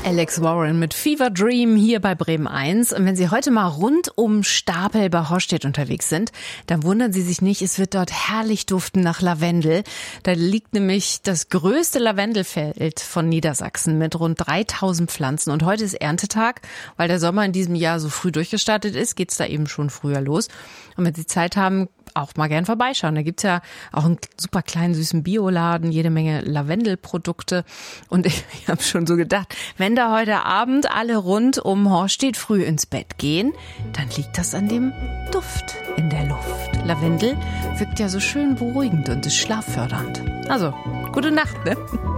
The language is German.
Alex Warren mit Fever Dream hier bei Bremen 1. Und wenn Sie heute mal rund um Stapel bei Horstedt unterwegs sind, dann wundern Sie sich nicht, es wird dort herrlich duften nach Lavendel. Da liegt nämlich das größte Lavendelfeld von Niedersachsen mit rund 3000 Pflanzen. Und heute ist Erntetag, weil der Sommer in diesem Jahr so früh durchgestartet ist, geht's da eben schon früher los. Und wenn Sie Zeit haben, auch mal gern vorbeischauen. Da gibt's ja auch einen super kleinen, süßen Bioladen, jede Menge Lavendelprodukte. Und ich habe schon so gedacht, wenn da heute Abend alle rund um Horstedt früh ins Bett gehen, dann liegt das an dem Duft in der Luft. Lavendel wirkt ja so schön beruhigend und ist schlaffördernd. Also, gute Nacht, ne?